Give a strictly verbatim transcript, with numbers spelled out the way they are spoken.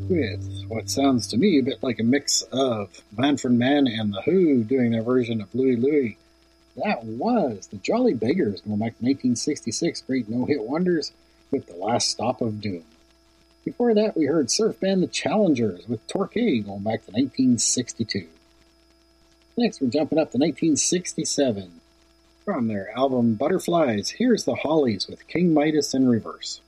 with what sounds to me a bit like a mix of Manfred Mann and The Who doing their version of Louie Louie. That was the Jolly Beggars going back to nineteen sixty-six, great no-hit wonders with The Last Stop of Doom. Before that, we heard surf band The Challengers with Torquay going back to nineteen sixty-two. Next, we're jumping up to nineteen sixty-seven. From their album Butterflies, here's the Hollies with King Midas in Reverse.